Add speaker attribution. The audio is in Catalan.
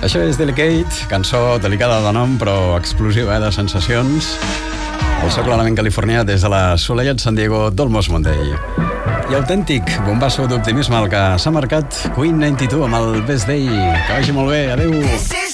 Speaker 1: Això és Delicate, cançó delicada de nom però explosiva, de sensacions. El so clarament californià des de la assolellat San Diego d'Almost Monday. I autèntic bombasso d'optimisme el que s'ha marcat Queen 92 amb el Best Day. Que vagi molt bé, adeu!